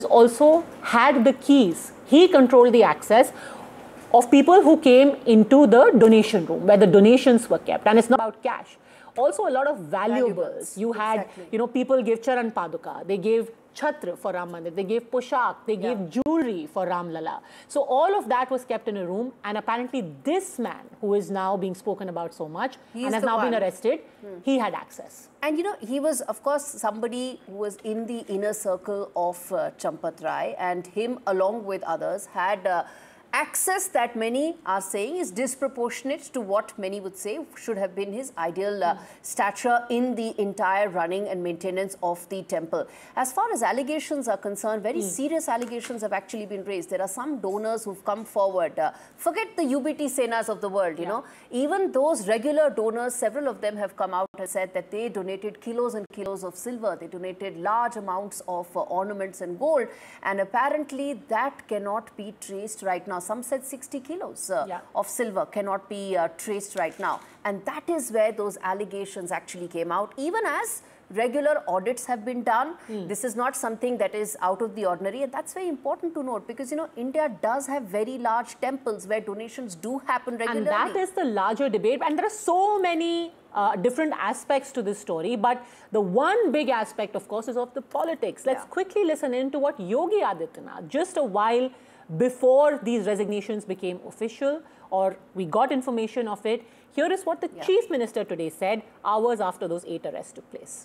also had the keys. He controlled the access of people who came into the donation room where the donations were kept. And it's not about cash. Also, a lot of valuables. You had, people gave Charan Paduka, they gave Chhatra for Ram Mandir, they gave Poshak, they gave jewelry for Ram Lala. So all of that was kept in a room, and apparently this man, who is now being spoken about so much and has now been arrested, he had access. And he was, of course, somebody who was in the inner circle of Champat Rai, and him, along with others, had access that many are saying is disproportionate to what many would say should have been his ideal stature in the entire running and maintenance of the temple. As far as allegations are concerned, very serious allegations have actually been raised. There are some donors who've come forward. Forget the UBT Senas of the world, you know. Even those regular donors, several of them have come out and said that they donated kilos and kilos of silver. They donated large amounts of ornaments and gold. And apparently that cannot be traced right now. Some said 60 kilos of silver cannot be traced right now. And that is where those allegations actually came out. Even as regular audits have been done, this is not something that is out of the ordinary. And that's very important to note because, India does have very large temples where donations do happen regularly. And that is the larger debate. And there are so many different aspects to this story. But the one big aspect, of course, is of the politics. Let's quickly listen in to what Yogi Adityanath, just a while before these resignations became official or we got information of it, here is what the Chief Minister today said hours after those 8 arrests took place.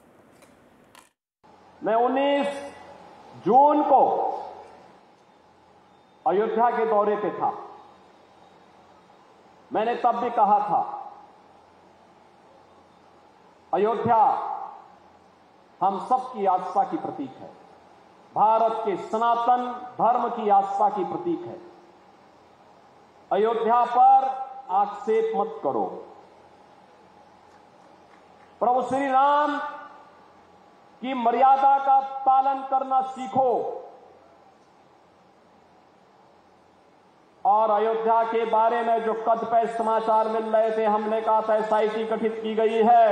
मैं 19 जून को अयोध्या के दौरे पे था। मैंने तब भी कहा था, अयोध्या हम सबकी आस्था की प्रतीक है, भारत के सनातन धर्म की आस्था की प्रतीक है। अयोध्या पर आक्षेप मत करो। प्रभु श्री राम की मर्यादा का पालन करना सीखो और अयोध्या के बारे में जो कतिपय समाचार मिल रहे थे, हमने कहा था एसआईटी गठित की गई है।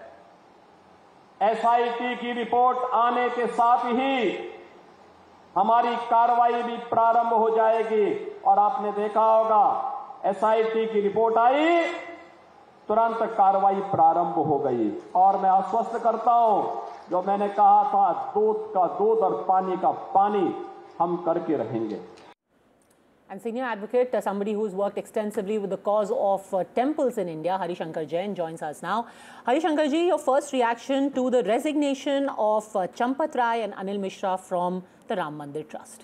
एसआईटी की रिपोर्ट आने के साथ ही हमारी कार्रवाई भी प्रारंभ हो जाएगी और आपने देखा होगा एसआईटी की रिपोर्ट आई, तुरंत कार्रवाई प्रारंभ हो गई और मैं आश्वस्त करता हूं, जो मैंने कहा था दूध का दूध और पानी का पानी हम करके रहेंगे। And senior advocate, somebody who's worked extensively with the cause of temples in India, Hari Shankar Jain, joins us now. Hari Shankar ji, your first reaction to the resignation of Champat Rai and Anil Mishra from the Ram Mandir Trust?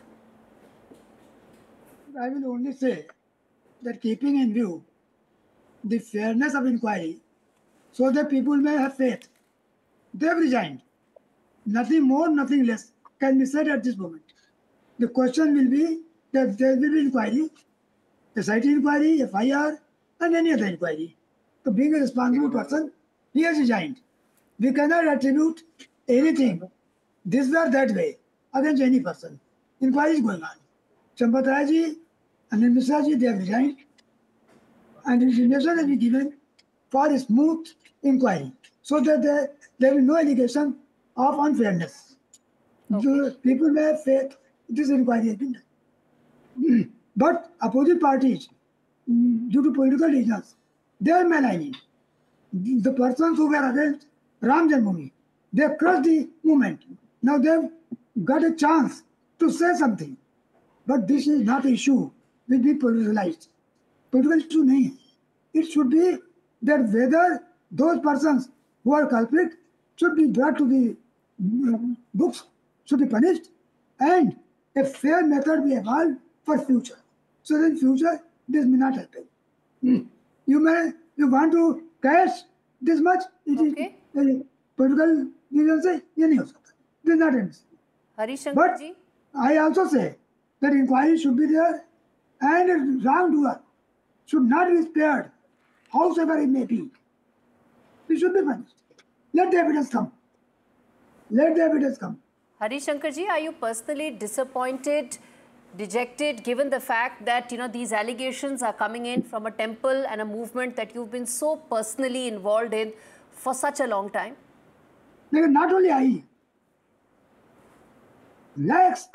I will only say that keeping in view the fairness of inquiry, so that people may have faith, they have resigned. Nothing more, nothing less can be said at this moment. The question will be that there will be inquiry, SIT inquiry, FIR, and any other inquiry. So being a responsible person, he has resigned. We cannot attribute anything this or that way against any person. Inquiry is going on. Champat Rai ji and Anil Mishra ji, they have resigned. And information has been given for a smooth inquiry, so that there will be no allegation of unfairness. Okay. People may have faith this inquiry has been done. But opposite parties, due to political reasons, they are maligning. The persons who were against Ram Janmabhoomi, they have crushed the movement. Now they have got a chance to say something. But this is not an issue which be politicized. Political issue nahi hai. It should be that whether those persons who are culprit should be brought to the books, should be punished, and a fair method be evolved for future. So in future, this may not happen. You want to cash this much, it is political reason say, ये नहीं हो सकता. This is not admissible. Hari Shankar ji? I also say that inquiry should be there and a wrongdoer should not be spared, howsoever it may be. It should be punished. Let the evidence come. Let the evidence come. Hari Shankar ji, are you personally disappointed, dejected, given the fact that these allegations are coming in from a temple and a movement that you've been so personally involved in for such a long time? Not only I. Next.